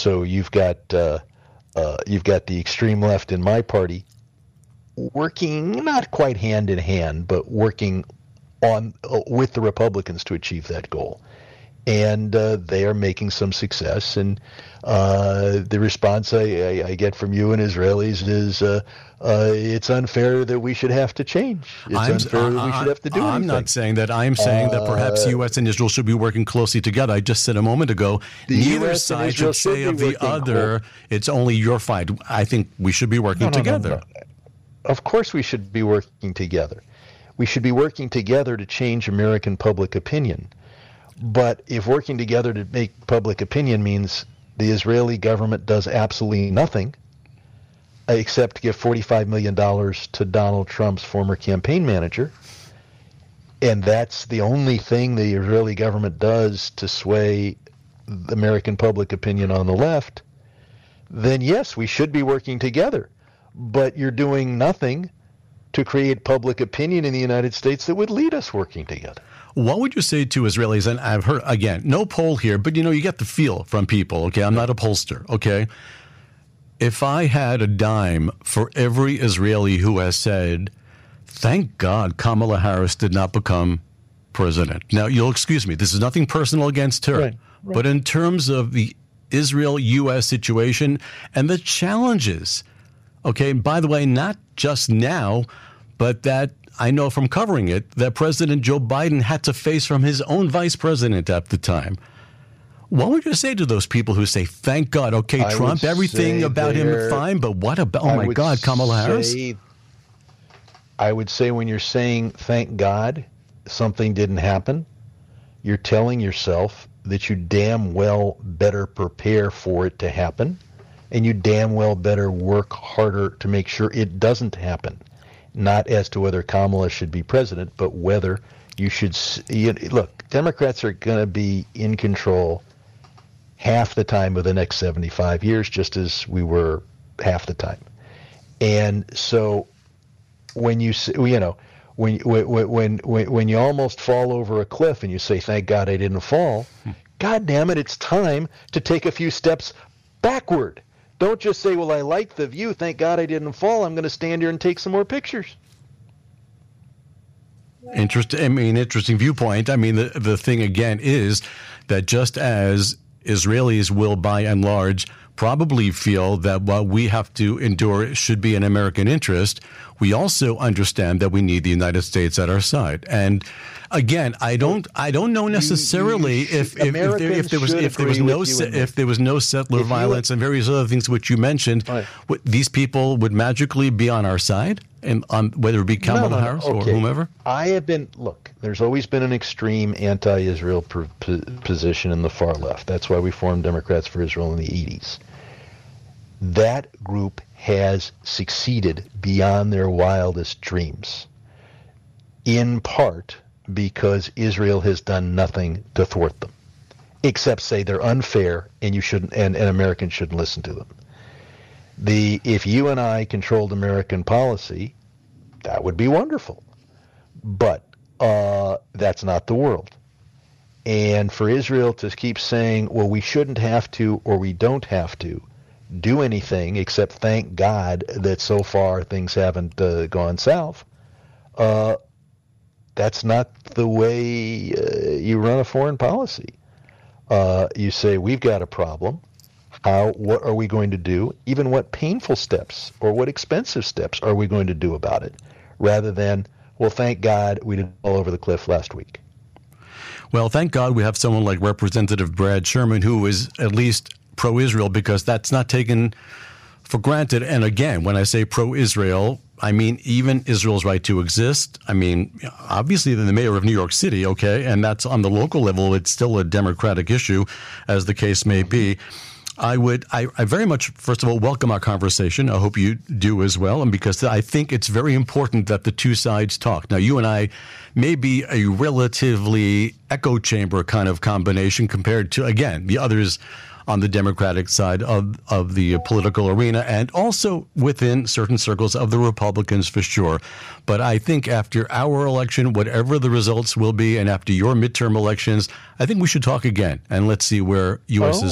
so you've got the extreme left in my party working not quite hand in hand, but working on with the Republicans to achieve that goal. And they are making some success. And the response I get from you and Israelis is it's unfair that we should have to change. It's unfair that we should have to do anything. I'm not saying that. I'm saying that perhaps the U.S. and Israel should be working closely together. I just said a moment ago, neither side should say of the other, it's only your fight. I think we should be working together. No. Of course we should be working together. We should be working together to change American public opinion. But if working together to make public opinion means the Israeli government does absolutely nothing except give $45 million to Donald Trump's former campaign manager, and that's the only thing the Israeli government does to sway American public opinion on the left, then yes, we should be working together. But you're doing nothing to create public opinion in the United States that would lead us working together. What would you say to Israelis? And I've heard, again, no poll here, but you get the feel from people, okay? I'm not a pollster, okay? If I had a dime for every Israeli who has said, thank God Kamala Harris did not become president. Now, you'll excuse me, this is nothing personal against her, right. But in terms of the Israel-U.S. situation and the challenges, okay, by the way, not just now, but that I know from covering it, that President Joe Biden had to face from his own vice president at the time. What would you say to those people who say, thank God, okay, Trump, everything about him fine, but what about, oh my God, Kamala Harris? I would say when you're saying, thank God, something didn't happen, you're telling yourself that you damn well better prepare for it to happen, and you damn well better work harder to make sure it doesn't happen. Not as to whether Kamala should be president, but whether you should look, Democrats are going to be in control half the time of the next 75 years, just as we were half the time. And so when you when you almost fall over a cliff and you say, thank God I didn't fall, God damn it, it's time to take a few steps backward. Don't just say, well, I like the view. Thank God I didn't fall. I'm going to stand here and take some more pictures. Interesting viewpoint. I mean, the thing again is that just as Israelis will, by and large, probably feel that what we have to endure should be in American interest, we also understand that we need the United States at our side. And again, I don't know necessarily if there was no settler violence and various other things which you mentioned, right, these people would magically be on our side, and on whether it be Kamala Harris or whomever. There's always been an extreme anti-Israel position in the far left. That's why we formed Democrats for Israel in the 80s. That group has succeeded beyond their wildest dreams, in part because Israel has done nothing to thwart them, except say they're unfair and you shouldn't, and Americans shouldn't listen to them. If you and I controlled American policy, that would be wonderful, but that's not the world. And for Israel to keep saying, well, we shouldn't have to, or we don't have to do anything except thank God that so far things haven't gone south, that's not the way you run a foreign policy. You say, we've got a problem. What are we going to do? Even what painful steps or what expensive steps are we going to do about it? Rather than, well, thank God we didn't fall over the cliff last week. Well, thank God we have someone like Representative Brad Sherman who is at least pro-Israel, because that's not taken for granted. And again, when I say pro-Israel, I mean even Israel's right to exist. I mean, obviously the mayor of New York City, okay, and that's on the local level. It's still a Democratic issue, as the case may be. I very much, first of all, welcome our conversation. I hope you do as well. And because I think it's very important that the two sides talk. Now, you and I may be a relatively echo chamber kind of combination compared to, again, the others on the Democratic side of the political arena, and also within certain circles of the Republicans for sure. But I think after our election, whatever the results will be, and after your midterm elections, I think we should talk again, and let's see where U.S. is